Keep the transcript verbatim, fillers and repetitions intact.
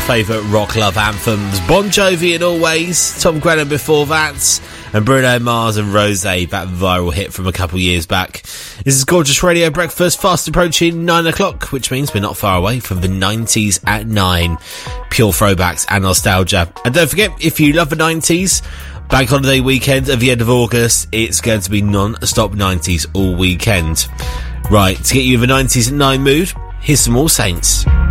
favourite rock love anthems. Bon Jovi in Always, Tom Grennan before that, and Bruno Mars and Rosé, that viral hit from a couple years back. This is Gorgeous Radio Breakfast, fast approaching nine o'clock, which means we're not far away from the nineties at nine. Pure throwbacks and nostalgia. And don't forget, if you love the nineties, Bank Holiday weekend at the end of August, it's going to be non-stop nineties all weekend. Right, to get you in the nineties at nine mood, here's some All Saints.